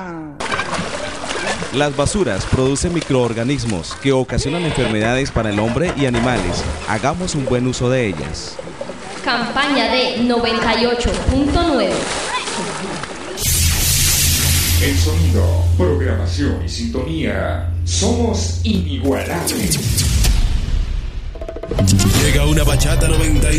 Las basuras producen microorganismos que ocasionan enfermedades para el hombre y animales. Hagamos un buen uso de ellas. Campaña de 98.9. El sonido, programación y sintonía. Somos inigualables. Llega una bachata 99.